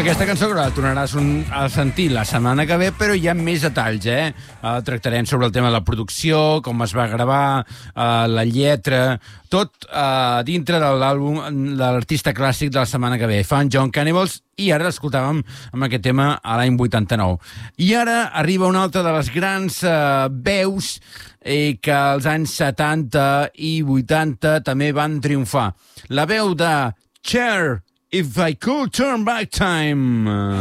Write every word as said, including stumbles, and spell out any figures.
Aquesta cançó que la tornaràs un, a sentir la setmana que ve, però hi ha més detalls, eh? Uh, tractarem sobre el tema de la producció, com es va gravar, uh, la lletra, tot uh, dintre de l'àlbum de l'artista clàssic de la setmana que ve, Fun John Cannibals, i ara l'escoltàvem amb aquest tema a l'any vuitanta-nou. I ara arriba una altra de les grans uh, veus eh, que als anys setanta i vuitanta també van triomfar. La veu de Cher, If I Could Turn Back Time.